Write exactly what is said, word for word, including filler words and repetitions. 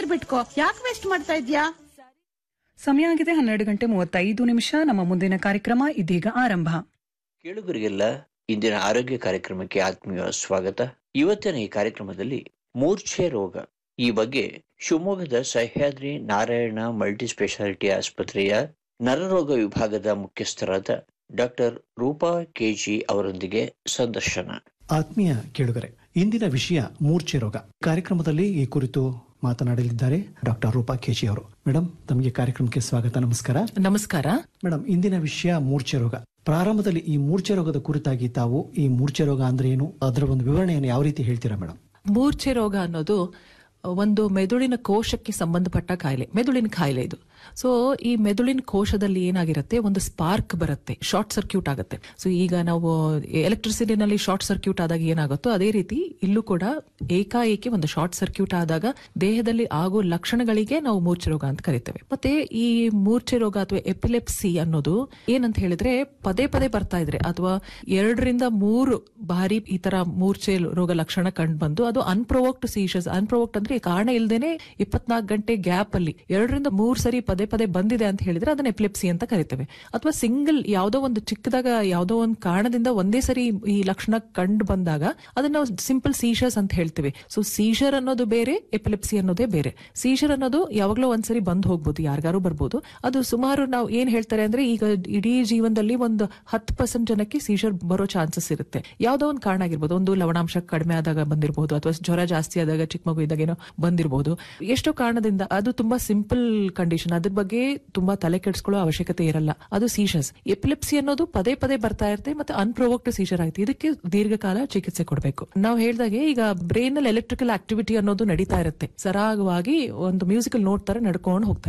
ನೀರ್ ಬಿಟ್ಕೋ, ಯಾಕೆ ವೇಸ್ಟ್ ಮಾಡ್ತಾ ಇದ್ಯಾ? ಸಮಯ ಆಗಿದೆ ಹನ್ನೆರಡು ಗಂಟೆ ಮೂವತ್ತೈದು ನಿಮಿಷ. ನಮ್ಮ ಮುಂದಿನ ಕಾರ್ಯಕ್ರಮ ಇದೀಗ ಆರಂಭ. ಕೇಳುಗರಿಗೆಲ್ಲ ಇಂದಿನ ಆರೋಗ್ಯ ಕಾರ್ಯಕ್ರಮಕ್ಕೆ ಆತ್ಮೀಯ ಸ್ವಾಗತ. ಇವತ್ತಿನ ಈ ಕಾರ್ಯಕ್ರಮದಲ್ಲಿ ಮೂರ್ಛೆ ರೋಗ ಈ ಬಗ್ಗೆ ಶಿವಮೊಗ್ಗದ ಸಹ್ಯಾದ್ರಿ ನಾರಾಯಣ ಮಲ್ಟಿ ಸ್ಪೆಷಾಲಿಟಿ ಆಸ್ಪತ್ರೆಯ ನರರೋಗ ವಿಭಾಗದ ಮುಖ್ಯಸ್ಥರಾದ ಡಾಕ್ಟರ್ ರೂಪಾ ಕೆಜಿ ಅವರೊಂದಿಗೆ ಸಂದರ್ಶನ. ಆತ್ಮೀಯ ಕೇಳುಗರೆ, ಇಂದಿನ ವಿಷಯ ಮೂರ್ಛೆ ರೋಗ. ಕಾರ್ಯಕ್ರಮದಲ್ಲಿ ಈ ಕುರಿತು ಮಾತನಾಡಲಿದ್ದಾರೆ ಡಾಕ್ಟರ್ ರೂಪಾ ಕೆಜಿ ಅವರು. ಮೇಡಮ್, ತಮಗೆ ಕಾರ್ಯಕ್ರಮಕ್ಕೆ ಸ್ವಾಗತ. ನಮಸ್ಕಾರ. ನಮಸ್ಕಾರ ಮೇಡಮ್, ಇಂದಿನ ವಿಷಯ ಮೂರ್ಛೆ ರೋಗ. ಪ್ರಾರಂಭದಲ್ಲಿ ಈ ಮೂರ್ಛೆ ರೋಗದ ಕುರಿತಾಗಿ ತಾವು ಈ ಮೂರ್ಛೆ ರೋಗ ಅಂದ್ರೆ ಏನು, ಅದರ ಒಂದು ವಿವರಣೆಯನ್ನು ಯಾವ ರೀತಿ ಹೇಳ್ತೀರಾ ಮೇಡಮ್? ಮೂರ್ಛೆ ರೋಗ ಅನ್ನೋದು ಒಂದು ಮೆದುಳಿನ ಕೋಶಕ್ಕೆ ಸಂಬಂಧಪಟ್ಟ ಕಾಯಿಲೆ, ಮೆದುಳಿನ ಕಾಯಿಲೆ ಇದು. ಸೊ ಈ ಮೆದುಳಿನ ಕೋಶದಲ್ಲಿ ಏನಾಗಿರುತ್ತೆ, ಒಂದು ಸ್ಪಾರ್ಕ್ ಬರುತ್ತೆ, ಶಾರ್ಟ್ ಸರ್ಕ್ಯೂಟ್ ಆಗುತ್ತೆ. ಸೊ ಈಗ ನಾವು ಎಲೆಕ್ಟ್ರಿಸಿಟಿನಲ್ಲಿ ಶಾರ್ಟ್ ಸರ್ಕ್ಯೂಟ್ ಆದಾಗ ಏನಾಗುತ್ತೋ ಅದೇ ರೀತಿ ಇಲ್ಲೂ ಕೂಡ ಏಕಾಏಕಿ ಒಂದು ಶಾರ್ಟ್ ಸರ್ಕ್ಯೂಟ್ ಆದಾಗ ದೇಹದಲ್ಲಿ ಆಗೋ ಲಕ್ಷಣಗಳಿಗೆ ನಾವು ಮೂರ್ಛೆ ರೋಗ ಅಂತ ಕರಿತೇವೆ. ಮತ್ತೆ ಈ ಮೂರ್ಛೆ ರೋಗ ಅಥವಾ ಎಪಿಲೆಪ್ಸಿ ಅನ್ನೋದು ಏನಂತ ಹೇಳಿದ್ರೆ, ಪದೇ ಪದೇ ಬರ್ತಾ ಇದ್ರೆ ಅಥವಾ ಎರಡರಿಂದ ಮೂರು ಬಾರಿ ಈ ತರ ಮೂರ್ಛೆ ರೋಗ ಲಕ್ಷಣ ಕಂಡು ಬಂದು ಅದು ಅನ್ಪ್ರೊವೋಕ್ಡ್ ಸೀಶರ್ಸ್, ಅನ್ಪ್ರೊವೋಕ್ಡ್ ಅಂದ್ರೆ ಕಾರಣ ಇಲ್ದೇನೆ ಇಪ್ಪತ್ನಾಲ್ಕು ಗಂಟೆ ಗ್ಯಾಪ್ ಅಲ್ಲಿ ಎರಡರಿಂದ ಮೂರ್ ಸರಿ ಪದೇ ಪದೇ ಬಂದಿದೆ ಅಂತ ಹೇಳಿದ್ರೆ ಅದನ್ನ ಎಪಿಲೆಪ್ಸಿ ಅಂತ ಕರಿತೇವೆ. ಅಥವಾ ಸಿಂಗಲ್ ಯಾವ್ದೋ ಒಂದು ಚಿಕ್ಕದಾಗ ಯಾವ್ದೋ ಒಂದು ಕಾರಣದಿಂದ ಒಂದೇ ಸರಿ ಈ ಲಕ್ಷಣ ಕಂಡು ಬಂದಾಗ ಅದನ್ನ ನಾವು ಸಿಂಪಲ್ ಸೀಶರ್ಸ್ ಅಂತ ಹೇಳ್ತೇವೆ. ಸೊ ಸೀಶರ್ ಅನ್ನೋದು ಬೇರೆ, ಎಪಿಲೆಪ್ಸಿ ಅನ್ನೋದೇ ಬೇರೆ. ಸೀಶರ್ ಅನ್ನೋದು ಯಾವಾಗ್ಲೂ ಒಂದ್ಸರಿ ಬಂದ್ ಹೋಗ್ಬೋದು, ಯಾರಿಗಾರು ಬರ್ಬೋದು. ಅದು ಸುಮಾರು ನಾವು ಏನ್ ಹೇಳ್ತಾರೆ ಅಂದ್ರೆ, ಈಗ ಇಡೀ ಜೀವನದಲ್ಲಿ ಒಂದು ಹತ್ತು ಪರ್ಸೆಂಟ್ ಜನಕ್ಕೆ ಸೀಶರ್ ಬರೋ ಚಾನ್ಸಸ್ ಇರುತ್ತೆ. ಯಾವ್ದೋ ಒಂದು ಕಾರಣ ಆಗಿರ್ಬೋದು, ಒಂದು ಲವಣಾಂಶ ಕಡಿಮೆ ಆದಾಗ ಬಂದಿರಬಹುದು, ಅಥವಾ ಜ್ವರ ಜಾಸ್ತಿ ಆದಾಗ ಚಿಕ್ಕ ಮಗು ಇದ್ದಾಗ ಏನೋ ಬಂದಿರಬಹುದು. ಎಷ್ಟೋ ಕಾರಣದಿಂದ ಅದು ತುಂಬಾ ಸಿಂಪಲ್ ಕಂಡೀಷನ್, ಅದ್ರ ಬಗ್ಗೆ ತುಂಬಾ ತಲೆ ಕೆಡಿಸ್ಕೊಳ್ಳೋ ಅವಶ್ಯಕತೆ ಇರಲ್ಲ. ಅದು ಸೀಶರ್ಸ್. ಎಪಿಲೆಪ್ಸಿ ಅನ್ನೋದು ಪದೇ ಪದೇ ಬರ್ತಾ ಇರುತ್ತೆ ಮತ್ತೆ ಅನ್ಪ್ರೊವೋಕ್ಡ್ ಸೀಶರ್ ಆಯ್ತು. ಇದಕ್ಕೆ ದೀರ್ಘಕಾಲ ಚಿಕಿತ್ಸೆ ಕೊಡಬೇಕು. ನಾವು ಹೇಳಿದಾಗೆ ಈಗ ಬ್ರೈನ್ ನಲ್ಲಿ ಎಲೆಕ್ಟ್ರಿಕಲ್ ಆಕ್ಟಿವಿಟಿ ಅನ್ನೋದು ನಡೀತಾ ಇರುತ್ತೆ, ಸರಾಗವಾಗಿ ಒಂದು ಮ್ಯೂಸಿಕಲ್ ನೋಟ್ ತರ ನಡ್ಕೊಂಡು ಹೋಗ್ತಾ